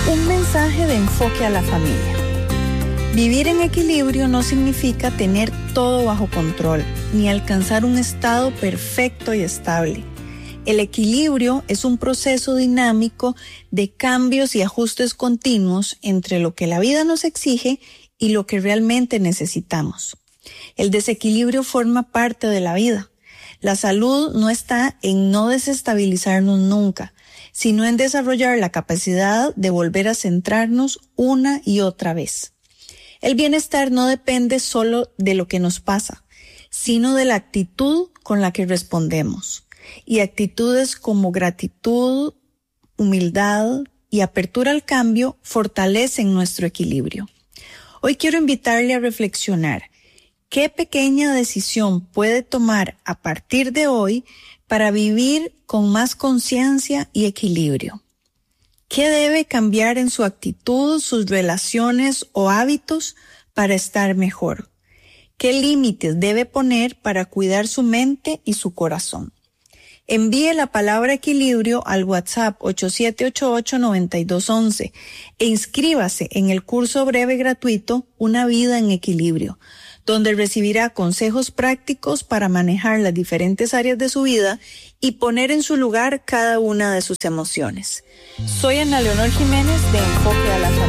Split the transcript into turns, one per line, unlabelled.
Un mensaje de enfoque a la familia. Vivir en equilibrio no significa tener todo bajo control, ni alcanzar un estado perfecto y estable. El equilibrio es un proceso dinámico de cambios y ajustes continuos entre lo que la vida nos exige y lo que realmente necesitamos. El desequilibrio forma parte de la vida. La salud no está en no desestabilizarnos nunca, sino en desarrollar la capacidad de volver a centrarnos una y otra vez. El bienestar no depende solo de lo que nos pasa, sino de la actitud con la que respondemos. Y actitudes como gratitud, humildad y apertura al cambio fortalecen nuestro equilibrio. Hoy quiero invitarle a reflexionar qué pequeña decisión puede tomar a partir de hoy para vivir con más conciencia y equilibrio. ¿Qué debe cambiar en su actitud, sus relaciones o hábitos para estar mejor? ¿Qué límites debe poner para cuidar su mente y su corazón? Envíe la palabra equilibrio al WhatsApp 8788-9211 e inscríbase en el curso breve gratuito Una vida en equilibrio, donde recibirá consejos prácticos para manejar las diferentes áreas de su vida y poner en su lugar cada una de sus emociones. Soy Ana Leonor Jiménez de Enfoque a la Familia.